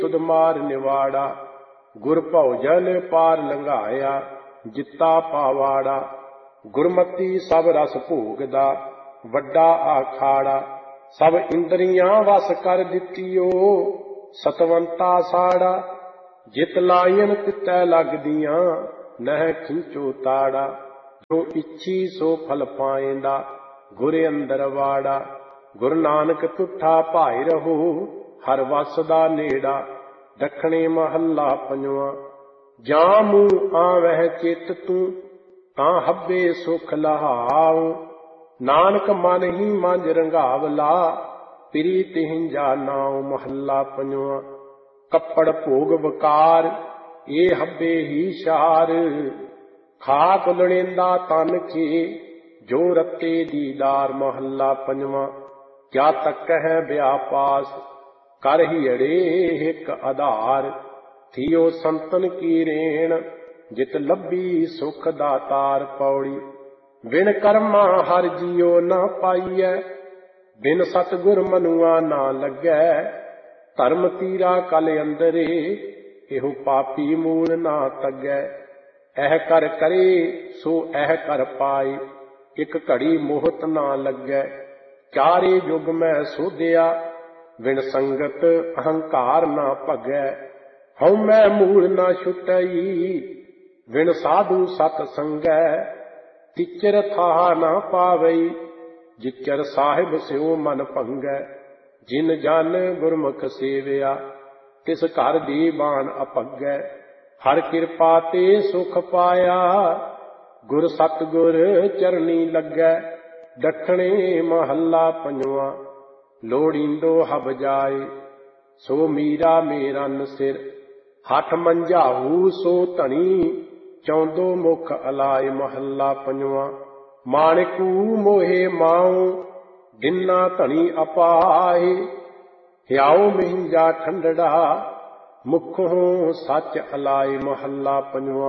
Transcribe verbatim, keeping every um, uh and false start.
ਸੁਧ ਮਾਰ ਨਿਵਾੜਾ। ਗੁਰ ਭਉਜਨ ਪਾਰ ਲੰਘਾਇਆ, ਜਿੱਤਾ ਪਾਵਾੜਾ। ਗੁਰਮਤੀ ਸਭ ਰਸ ਭੋਗਦਾ, ਵੱਡਾ ਆਖਾੜਾ। ਸਭ ਇੰਦਰੀਆਂ ਵਸ ਕਰ ਦਿੱਤੀਓ, ਸਤਵੰਤਾ ਸਾੜਾ। ਜਿਤ ਲਾਇਨ ਤਿਤੈ ਲੱਗਦੀਆਂ, ਨਹਿ ਖਿੰਚੋ ਤਾੜਾ। ਜੋ ਇੱਛੀ ਸੋ ਫਲ ਪਾਏਂਦਾ, ਗੁਰ ਅੰਦਰ ਵਾੜਾ। ਗੁਰੂ ਨਾਨਕ ਤੁਠਾ ਭਾਇ ਰਹੋ, ਹਰ ਵਸ ਦਾ ਨੇੜਾ। ਦੱਖਣੇ ਮਹੱਲਾ ਪੰਜਵਾਂ। ਜਾਂ ਮੂੰਹ ਆਵਹਿ ਚਿਤ ਤੂੰ, ਤਾਂ ਹੱਬੇ ਸੁਖ ਲਹਾਉ। ਨਾਨਕ ਮਨ ਹੀ ਮੰਝ ਰੰਗਾਵਲਾ, ਪਿਰੀ ਤਿਹੰਜਾ ਨਾਉ। ਮਹੱਲਾ ਪੰਜਵਾਂ। ਕੱਪੜ ਭੋਗ ਵਕਾਰ, ਇਹ ਹੱਬੇ ਹੀ ਸ਼ਾਰ। ਖਾਕ ਲੜੇਂਦਾ ਤਨ ਕੇ, ਜੋ ਰਤੇ ਦੀਦਾਰ। ਮਹੱਲਾ ਪੰਜਵਾਂ। ਕਿਆ ਤੱਕ ਹੈ ਵਿਆਪਾਸ, ਕਰ ਹੀੜੇ ਹਿਕ ਆਧਾਰ। ਥੀਓ ਸੰਤਨ ਕੀ ਰੇਣ, ਜਿਤ ਲੱਭੀ ਸੁਖ ਦਾਤਾਰ। ਪੌੜੀ। ਬਿਨ ਕਰਮਾ ਹਰ ਜੀਉ ਨਾ ਪਾਈਐ, ਬਿਨ ਸਤਿਗੁਰ ਮਨੁਆ ਨਾ ਲੱਗੈ। ਧਰਮ ਤੀਰਾ ਕਲ ਅੰਦਰੇ, ਇਹੋ ਪਾਪੀ ਮੂਲ ਨਾ ਤੱਗੈ। ਇਹ ਕਰ ਕਰੇ ਸੋ ਇਹ ਕਰ ਪਾਏ, ਇੱਕ ਘੜੀ ਮੋਹਤ ਨਾ ਲੱਗੈ। ਚਾਰੇ ਯੁਗ ਮੈਂ ਸੋਧਿਆ, ਬਿਨ ਸੰਗਤ ਅਹੰਕਾਰ ਨਾ ਭਗੈ। ਹਉ ਮੈਂ ਮੂਲ ਨਾ ਛੁਟਈ, ਬਿਨ ਸਾਧੂ ਸਤ ਸੰਗੈ। ਤਿਚਰ ਥਾਹ ਨਾ ਪਾਵਈ, ਜਿਚਰ ਸਾਹਿਬ ਸਿਉ ਮਨ ਭੰਗੈ। ਜਿਨ ਜਨ ਗੁਰਮੁਖ ਸੇਵਿਆ, ਤਿਸ ਘਰ ਦੀ ਬਾਣ ਅਭਗੈ। ਹਰ ਕਿਰਪਾ ਤੇ ਸੁਖ ਪਾਇਆ, ਗੁਰ ਸਤਿਗੁਰ ਚਰਨੀ ਲੱਗੈ। ਦੱਖਣੇ ਮਹੱਲਾ ਪੰਜਵਾਂ। ਲੋੜੀਂਦੋ ਹਬ ਜਾਏ, ਸੋ ਮੀਰਾ ਮੇਰਨ ਸਿਰ। ਹੱਠ ਮੰਝਾਊ ਸੋ ਧਣੀ, ਚੌਂਦੋ ਮੁਖ ਅਲਾਏ। ਮਹੱਲਾ ਪੰਜਵਾਂ। ਮਾਣਿਕੂ ਮੋਹੇ ਮਾਉ, ਦਿਨਾ ਧਣੀ ਅਪਾਏ। ਹਿਆਉ ਮਿੰਜਾ ਠੰਡੜਾ, ਮੁਖੋਂ ਸੱਚ ਅਲਾਏ। ਮਹੱਲਾ ਪੰਜਵਾਂ।